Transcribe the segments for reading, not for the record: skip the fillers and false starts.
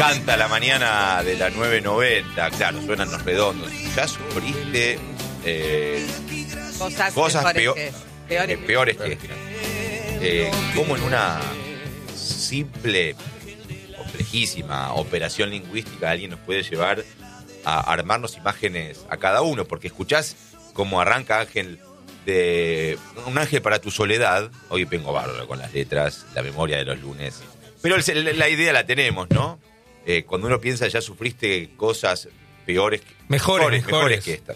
Canta la mañana de la 9:90. Claro, suenan los redondos. Ya sufriste cosas peores que estas. Como en una simple, complejísima operación lingüística alguien nos puede llevar a armarnos imágenes a cada uno, porque escuchás cómo arranca Ángel de Un ángel para tu soledad. Hoy vengo bárbaro con las letras, la memoria de los lunes. Pero la idea la tenemos, ¿no? Cuando uno piensa ya sufriste cosas peores, mejores que estas.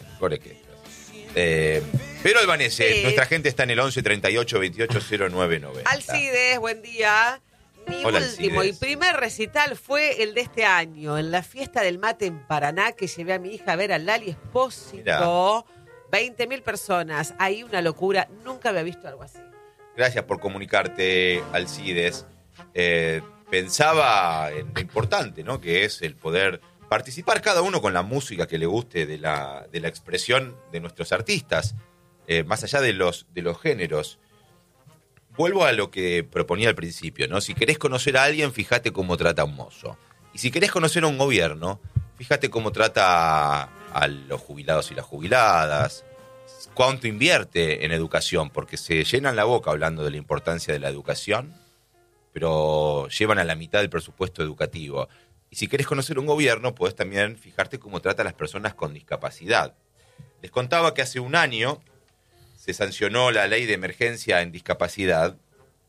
Pero Albanese, sí. Nuestra gente está en el 11 38 28 09 90. Alcides, buen día. Mi Hola, último Alcides. y primer recital fue el de este año, en la fiesta del mate en Paraná, que llevé a mi hija a ver a Lali Espósito. 20.000 personas. Ahí una locura. Nunca había visto algo así. Gracias por comunicarte, Alcides. Pensaba en lo importante, ¿no? Que es el poder participar cada uno con la música que le guste de la expresión de nuestros artistas, más allá de los géneros. Vuelvo a lo que proponía al principio, ¿no? Si querés conocer a alguien, fíjate cómo trata a un mozo. Y si querés conocer a un gobierno, fíjate cómo trata a los jubilados y las jubiladas, cuánto invierte en educación, porque se llenan la boca hablando de la importancia de la educación, pero llevan a la mitad del presupuesto educativo. Y si querés conocer un gobierno, podés también fijarte cómo trata a las personas con discapacidad. Les contaba que hace un año se sancionó la ley de emergencia en discapacidad,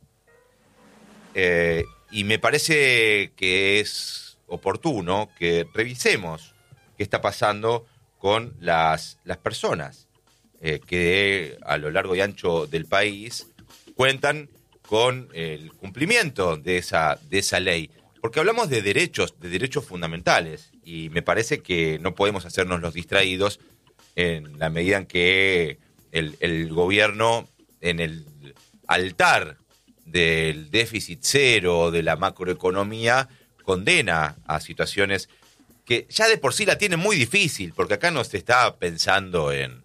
y me parece que es oportuno que revisemos qué está pasando con las personas que a lo largo y ancho del país cuentan con el cumplimiento de esa ley. Porque hablamos de derechos fundamentales, y me parece que no podemos hacernos los distraídos en la medida en que el gobierno, en el altar del déficit cero, de la macroeconomía, condena a situaciones que ya de por sí la tienen muy difícil, porque acá no se está pensando en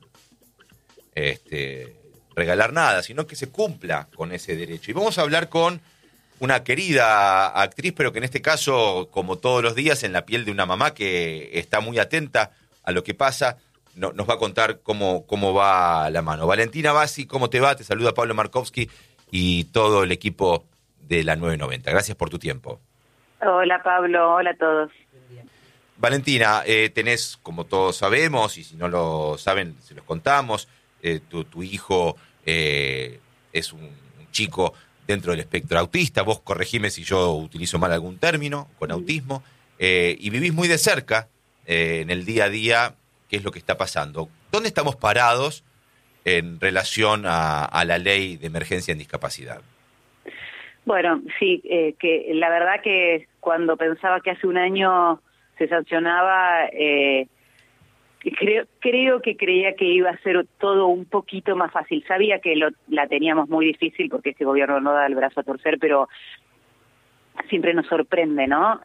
regalar nada, sino que se cumpla con ese derecho. Y vamos a hablar con una querida actriz, pero que en este caso, como todos los días, en la piel de una mamá que está muy atenta a lo que pasa, nos va a contar cómo va la mano. Valentina Bassi, ¿cómo te va? Te saluda Pablo Markovsky y todo el equipo de la 990. Gracias por tu tiempo. Hola Pablo, hola a todos. Valentina, tenés, como todos sabemos, y si no lo saben, se los contamos, tu hijo es un chico dentro del espectro autista. Vos corregime si yo utilizo mal algún término con autismo, y vivís muy de cerca en el día a día qué es lo que está pasando. ¿Dónde estamos parados en relación a la ley de emergencia en discapacidad? Bueno, sí, que la verdad que cuando pensaba que hace un año se sancionaba, creo que creía que iba a ser todo un poquito más fácil. Sabía que la teníamos muy difícil porque este gobierno no da el brazo a torcer, pero siempre nos sorprende, ¿no?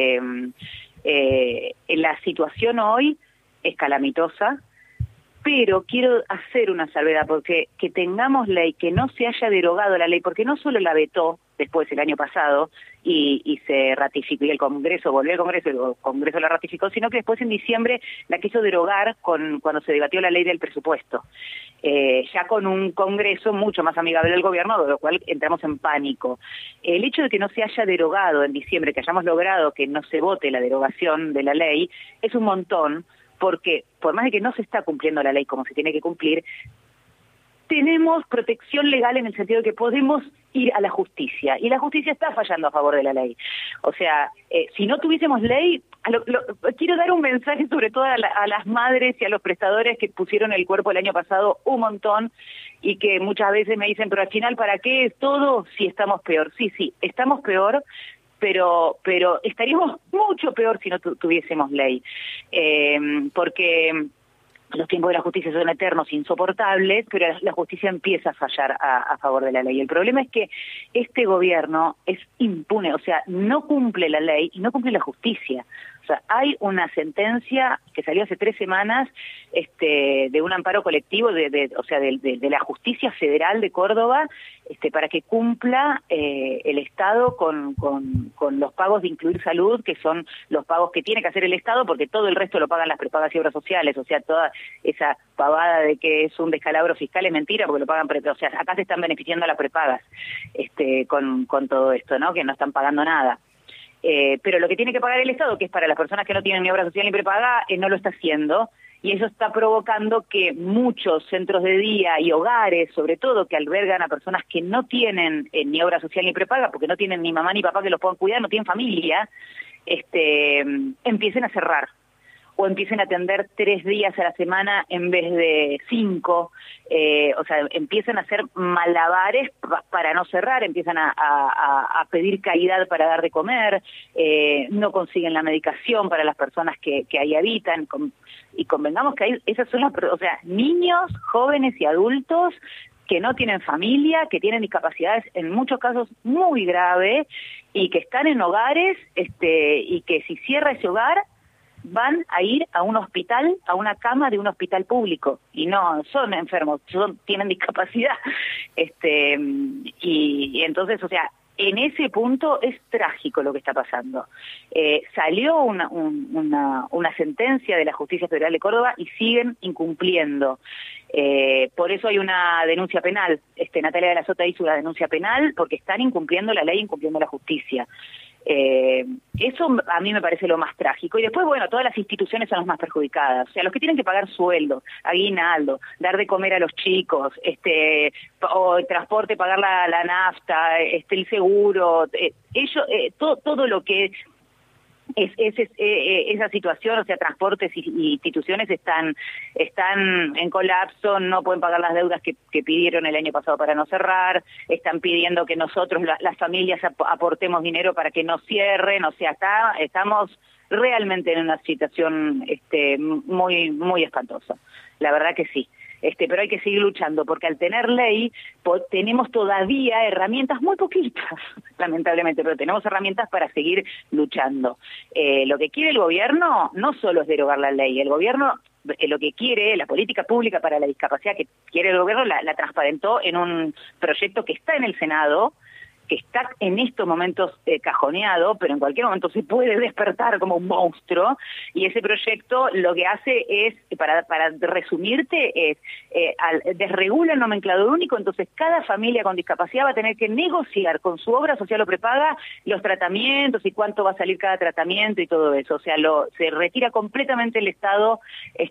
La situación hoy es calamitosa, pero quiero hacer una salvedad, porque que tengamos ley, que no se haya derogado la ley, porque no solo la vetó después el año pasado y se ratificó, y el Congreso volvió al Congreso y el Congreso la ratificó, sino que después en diciembre la quiso derogar cuando se debatió la ley del presupuesto, ya con un Congreso mucho más amigable del gobierno, de lo cual entramos en pánico. El hecho de que no se haya derogado en diciembre, que hayamos logrado que no se vote la derogación de la ley, es un montón, porque por más de que no se está cumpliendo la ley como se tiene que cumplir, tenemos protección legal en el sentido de que podemos ir a la justicia, y la justicia está fallando a favor de la ley. O sea, si no tuviésemos ley, quiero dar un mensaje sobre todo a las madres y a los prestadores que pusieron el cuerpo el año pasado un montón, y que muchas veces me dicen, pero al final, ¿para qué todo si estamos peor? Sí, estamos peor, pero estaríamos mucho peor si no tuviésemos ley, porque los tiempos de la justicia son eternos, insoportables, pero la justicia empieza a fallar a favor de la ley. El problema es que este gobierno es impune, o sea, no cumple la ley y no cumple la justicia. O sea, hay una sentencia que salió hace 3 semanas de un amparo colectivo de la Justicia Federal de Córdoba para que cumpla el Estado con los pagos de Incluir Salud, que son los pagos que tiene que hacer el Estado, porque todo el resto lo pagan las prepagas y obras sociales. O sea, toda esa pavada de que es un descalabro fiscal es mentira, porque lo pagan, o sea, acá se están beneficiando las prepagas con todo esto, ¿no? Que no están pagando nada. Pero lo que tiene que pagar el Estado, que es para las personas que no tienen ni obra social ni prepaga, no lo está haciendo, y eso está provocando que muchos centros de día y hogares, sobre todo, que albergan a personas que no tienen ni obra social ni prepaga, porque no tienen ni mamá ni papá que los puedan cuidar, no tienen familia, empiecen a cerrar, o empiecen a atender 3 días a la semana en vez de 5, o sea, empiezan a hacer malabares para no cerrar, empiezan a pedir caridad para dar de comer, no consiguen la medicación para las personas que ahí habitan, y convengamos que esas son o sea, niños, jóvenes y adultos que no tienen familia, que tienen discapacidades en muchos casos muy graves, y que están en hogares, y que si cierra ese hogar, van a ir a un hospital, a una cama de un hospital público, y no son enfermos, tienen discapacidad. Y entonces, o sea, en ese punto es trágico lo que está pasando. Salió una sentencia de la Justicia Federal de Córdoba y siguen incumpliendo. Por eso hay una denuncia penal. Natalia de la Sota hizo una denuncia penal porque están incumpliendo la ley, incumpliendo la justicia. Eso a mí me parece lo más trágico. Y después, bueno, todas las instituciones son las más perjudicadas. O sea, los que tienen que pagar sueldo, aguinaldo, dar de comer a los chicos, o el transporte, pagar la nafta, el seguro, todo lo que esa situación, o sea, transportes y instituciones están en colapso, no pueden pagar las deudas que pidieron el año pasado para no cerrar, están pidiendo que nosotros, las familias, aportemos dinero para que no cierren. O sea, estamos realmente en una situación muy, muy espantosa. La verdad que sí. Pero hay que seguir luchando, porque al tener ley tenemos todavía herramientas, muy poquitas, lamentablemente, pero tenemos herramientas para seguir luchando. Lo que quiere el gobierno no solo es derogar la ley, el gobierno lo que quiere, la política pública para la discapacidad que quiere el gobierno, la transparentó en un proyecto que está en el Senado, que está en estos momentos cajoneado, pero en cualquier momento se puede despertar como un monstruo, y ese proyecto lo que hace es, para resumirte, desregula el nomenclador único. Entonces cada familia con discapacidad va a tener que negociar con su obra social o prepaga los tratamientos y cuánto va a salir cada tratamiento y todo eso. O sea, se retira completamente el Estado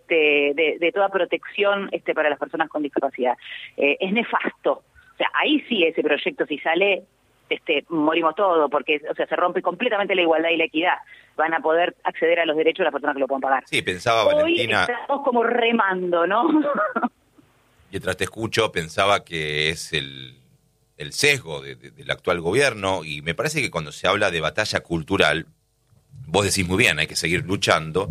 de toda protección para las personas con discapacidad. Es nefasto. O sea, ahí sí ese proyecto, si sale, morimos todos, porque, o sea, se rompe completamente la igualdad y la equidad. Van a poder acceder a los derechos de las personas que lo puedan pagar. Sí, pensaba, hoy Valentina, estamos como remando, ¿no? Mientras te escucho, pensaba que es el sesgo del actual gobierno, y me parece que cuando se habla de batalla cultural, vos decís muy bien, hay que seguir luchando,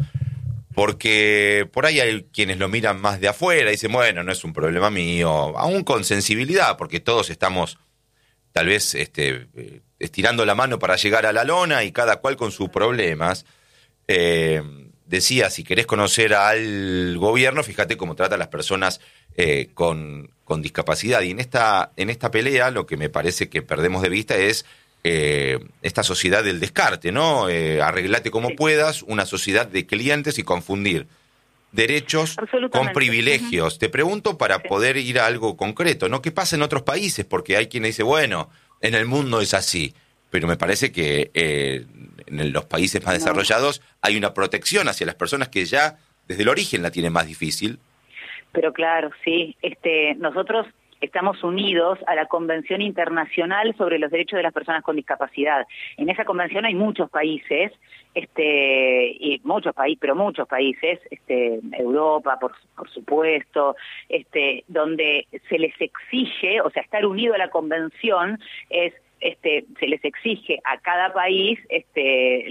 porque por ahí hay quienes lo miran más de afuera y dicen, bueno, no es un problema mío, aún con sensibilidad, porque todos estamos tal vez estirando la mano para llegar a la lona y cada cual con sus problemas. Decía, si querés conocer al gobierno, fíjate cómo trata a las personas con discapacidad. Y en esta pelea lo que me parece que perdemos de vista es esta sociedad del descarte, ¿no? Arreglate como puedas, una sociedad de clientes y confundir derechos con privilegios. Uh-huh. Te pregunto para poder ir a algo concreto, ¿no? ¿Qué pasa en otros países? Porque hay quien dice, bueno, en el mundo es así, pero me parece que en los países más desarrollados hay una protección hacia las personas que ya desde el origen la tienen más difícil. Pero claro, sí, nosotros estamos unidos a la Convención Internacional sobre los Derechos de las Personas con Discapacidad. En esa convención hay muchos países, muchos países, Europa, por supuesto, donde se les exige, o sea, estar unido a la convención es se les exige a cada país que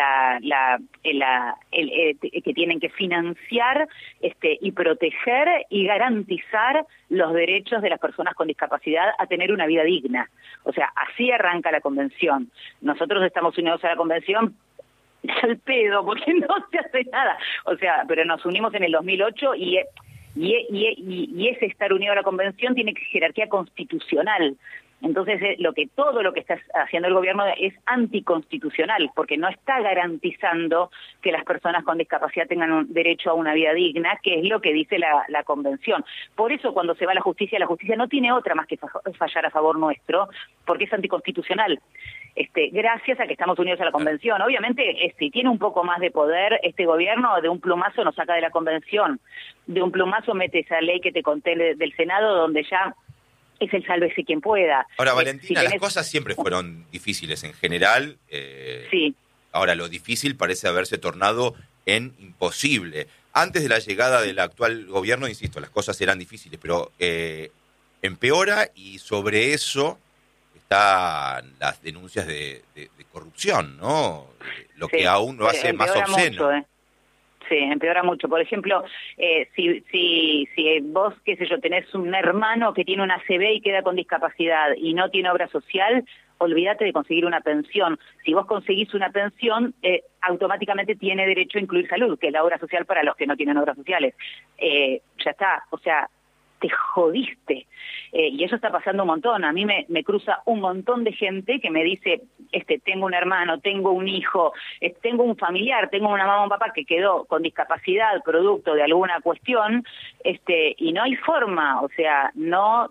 tienen que financiar y proteger y garantizar los derechos de las personas con discapacidad a tener una vida digna. O sea, así arranca la convención. Nosotros estamos unidos a la convención al pedo, porque no se hace nada. O sea, pero nos unimos en el 2008 y ese estar unido a la convención tiene jerarquía constitucional. Entonces, todo lo que está haciendo el gobierno es anticonstitucional, porque no está garantizando que las personas con discapacidad tengan un derecho a una vida digna, que es lo que dice la convención. Por eso, cuando se va a la justicia no tiene otra más que fallar a favor nuestro, porque es anticonstitucional. Gracias a que estamos unidos a la convención. Obviamente, si tiene un poco más de poder, este gobierno de un plumazo nos saca de la convención, de un plumazo mete esa ley que te conté del Senado, donde ya es el sálvese quien pueda. Ahora, Valentina, las cosas siempre fueron difíciles en general. Sí. Ahora, lo difícil parece haberse tornado en imposible. Antes de la llegada del actual gobierno, insisto, las cosas eran difíciles, pero empeora, y sobre eso están las denuncias de corrupción, ¿no? Lo que aún lo hace más obsceno. Mucho, Sí, empeora mucho. Por ejemplo, si vos, qué sé yo, tenés un hermano que tiene una ACV y queda con discapacidad y no tiene obra social, olvídate de conseguir una pensión. Si vos conseguís una pensión, automáticamente tiene derecho a incluir salud, que es la obra social para los que no tienen obras sociales. Ya está, o sea, te jodiste. Y eso está pasando un montón. A mí me cruza un montón de gente que me dice, tengo un hermano, tengo un hijo, tengo un familiar, tengo una mamá o un papá que quedó con discapacidad producto de alguna cuestión, y no hay forma, o sea, no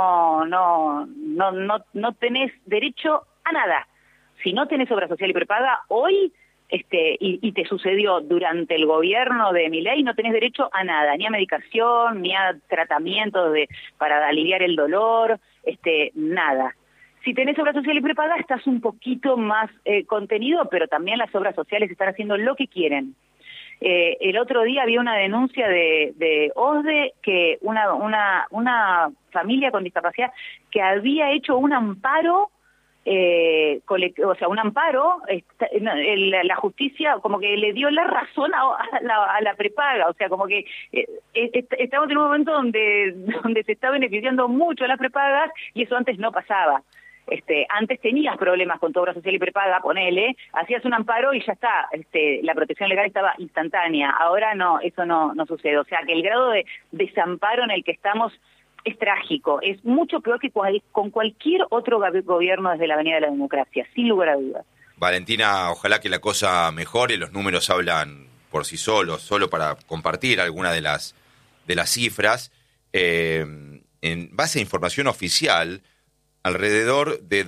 tenés derecho a nada. Si no tenés obra social y prepaga, hoy y te sucedió durante el gobierno de Milei, no tenés derecho a nada, ni a medicación, ni a tratamientos para aliviar el dolor, nada. Si tenés obra social y prepaga, estás un poquito más contenido, pero también las obras sociales están haciendo lo que quieren. El otro día había una denuncia de OSDE, que una familia con discapacidad que había hecho un amparo, un amparo, la justicia como que le dio la razón a la prepaga, o sea, como que estamos en un momento donde se está beneficiando mucho a las prepagas, y eso antes no pasaba. Antes tenías problemas con tu obra social y prepaga, ponele, hacías un amparo y ya está, la protección legal estaba instantánea. Ahora no, eso no sucede. O sea, que el grado de desamparo en el que estamos es trágico, es mucho peor que con cualquier otro gobierno desde la Avenida de la Democracia, sin lugar a dudas. Valentina, ojalá que la cosa mejore, los números hablan por sí solos. Solo para compartir alguna de las cifras, en base a información oficial, alrededor de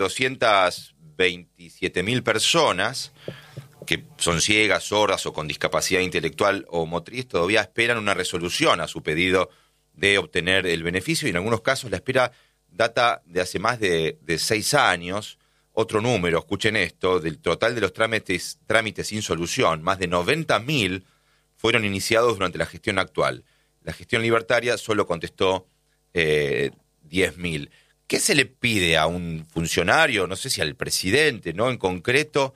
227.000 personas que son ciegas, sordas o con discapacidad intelectual o motriz todavía esperan una resolución a su pedido de obtener el beneficio, y en algunos casos la espera data de hace más de 6 años. Otro número, escuchen esto, del total de los trámites sin solución, más de 90.000 fueron iniciados durante la gestión actual. La gestión libertaria solo contestó 10.000. ¿Qué se le pide a un funcionario, no sé si al presidente, ¿no?, en concreto,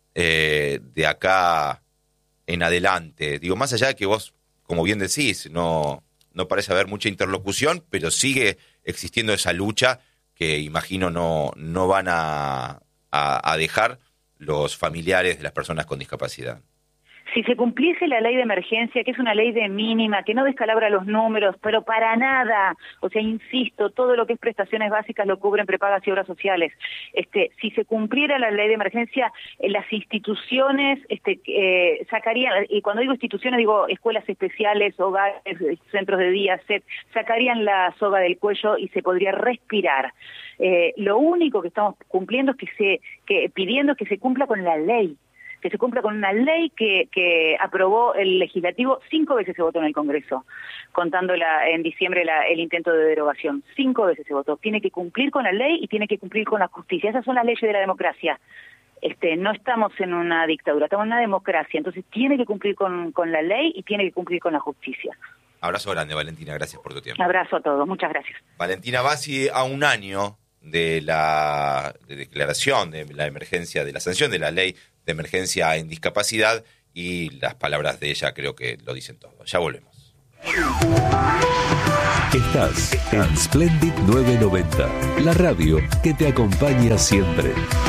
de acá en adelante? Digo, más allá de que vos, como bien decís, no parece haber mucha interlocución, pero sigue existiendo esa lucha que imagino no van a dejar los familiares de las personas con discapacidad. Si se cumpliese la ley de emergencia, que es una ley de mínima, que no descalabra los números, pero para nada, o sea, insisto, todo lo que es prestaciones básicas lo cubren prepagas y obras sociales. Si se cumpliera la ley de emergencia, las instituciones sacarían, y cuando digo instituciones digo escuelas especiales, hogares, centros de día, sacarían la soga del cuello y se podría respirar. Lo único que estamos cumpliendo es pidiendo que se cumpla con la ley. Que se cumpla con una ley que aprobó el legislativo. 5 veces se votó en el Congreso, contando en diciembre el intento de derogación. 5 veces se votó. Tiene que cumplir con la ley y tiene que cumplir con la justicia. Esas son las leyes de la democracia. No estamos en una dictadura, estamos en una democracia. Entonces tiene que cumplir con la ley y tiene que cumplir con la justicia. Abrazo grande, Valentina, gracias por tu tiempo. Abrazo a todos, muchas gracias. Valentina Bassi, a un año de la declaración de la emergencia, de la sanción de la ley de emergencia en discapacidad, y las palabras de ella creo que lo dicen todo. Ya volvemos. Estás en Splendid 990, la radio que te acompaña siempre.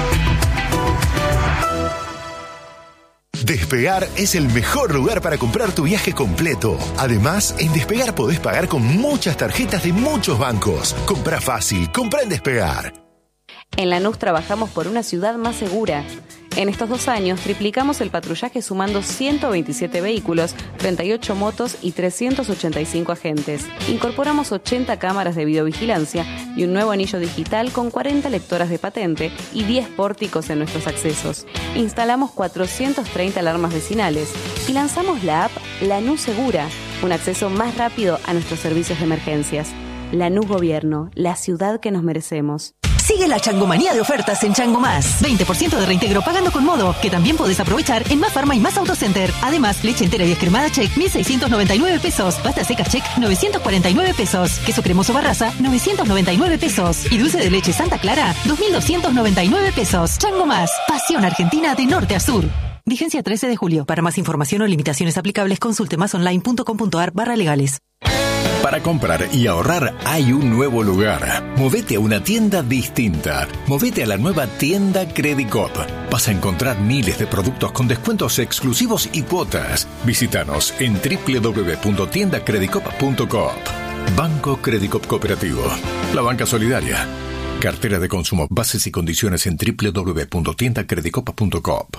Despegar es el mejor lugar para comprar tu viaje completo. Además, en Despegar podés pagar con muchas tarjetas de muchos bancos. Comprá fácil, comprá en Despegar. En Lanús trabajamos por una ciudad más segura. En estos 2 años triplicamos el patrullaje sumando 127 vehículos, 38 motos y 385 agentes. Incorporamos 80 cámaras de videovigilancia y un nuevo anillo digital con 40 lectoras de patente y 10 pórticos en nuestros accesos. Instalamos 430 alarmas vecinales y lanzamos la app Lanús Segura, un acceso más rápido a nuestros servicios de emergencias. Lanús Gobierno, la ciudad que nos merecemos. Sigue la changomanía de ofertas en Chango Más. 20% de reintegro pagando con Modo, que también podés aprovechar en Más Farma y Más Autocenter. Además, leche entera y descremada Check, 1.699 pesos. Pasta seca Check, 949 pesos. Queso cremoso Barraza, 999 pesos. Y dulce de leche Santa Clara, 2.299 pesos. Chango Más, pasión argentina de norte a sur. Vigencia 13 de julio. Para más información o limitaciones aplicables, consulte masonline.com.ar/legales. Para comprar y ahorrar hay un nuevo lugar. Movete a una tienda distinta. Movete a la nueva tienda Credicop. Vas a encontrar miles de productos con descuentos exclusivos y cuotas. Visítanos en www.tiendacredicop.coop. Banco Credicop Cooperativo. La banca solidaria. Cartera de consumo. Bases y condiciones en www.tiendacredicop.coop.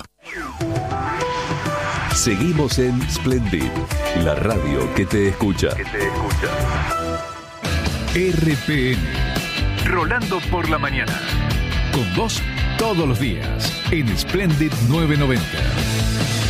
Seguimos en Splendid, la radio que te escucha. RPM, Rolando por la mañana. Con vos todos los días en Splendid 990.